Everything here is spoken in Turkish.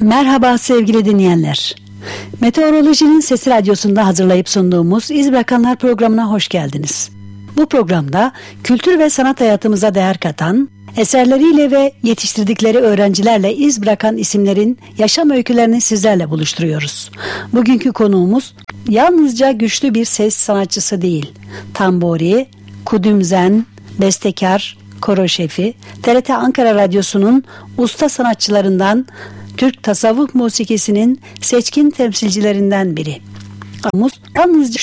Merhaba sevgili dinleyenler. Meteorolojinin Sesi Radyosu'nda hazırlayıp sunduğumuz İz Bırakanlar programına hoş geldiniz. Bu programda kültür ve sanat hayatımıza değer katan, eserleriyle ve yetiştirdikleri öğrencilerle iz bırakan isimlerin yaşam öykülerini sizlerle buluşturuyoruz. Bugünkü konuğumuz yalnızca güçlü bir ses sanatçısı değil, tamburi, kudümzen, bestekar, koro şefi, TRT Ankara Radyosu'nun usta sanatçılarından, Türk tasavvuf musikisinin seçkin temsilcilerinden biri. Yalnızca